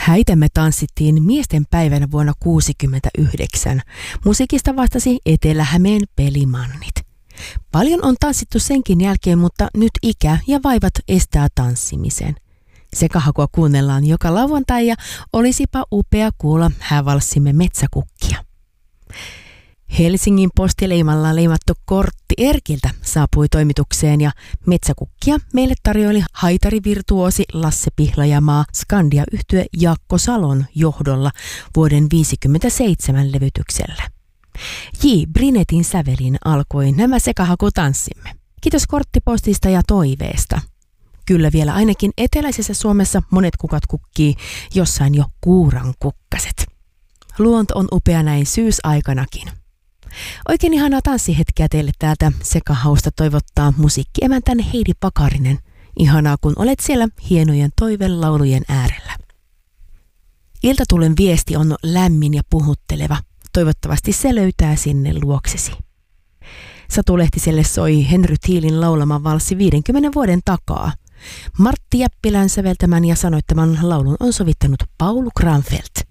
Häitä me tanssittiin miesten päivänä vuonna 1969. Musiikista vastasi Etelä-Hämeen pelimannit. Paljon on tanssittu senkin jälkeen, mutta nyt ikä ja vaivat estää tanssimisen. Sekahakua kuunnellaan joka lauantai ja olisipa upea kuulla häävalssimme Metsäkukkia. Helsingin postileimalla leimattu kortti Erkiltä saapui toimitukseen ja Metsäkukkia meille tarjoili haitarivirtuosi Lasse Pihlajamaa Skandia-yhtye Jaakko Salon johdolla vuoden 1957 levytyksellä. J. Brinetin sävelin alkoi nämä sekahakutanssimme. Kiitos korttipostista ja toiveesta. Kyllä vielä ainakin eteläisessä Suomessa monet kukat kukkii, jossain jo kuuran kukkaset. Luonto on upea näin syysaikanakin. Oikein ihanaa tanssihetkeä teille täältä Sekahausta toivottaa musiikkiemäntäni Heidi Pakarinen. Ihanaa kun olet siellä hienojen toivelaulujen äärellä. Iltatulen viesti on lämmin ja puhutteleva. Toivottavasti se löytää sinne luoksesi. Satu Lehtiselle soi Henry Thielin laulama valssi 50 vuoden takaa. Martti Jäppilän säveltämän ja sanoittaman laulun on sovittanut Paul Granfeldt.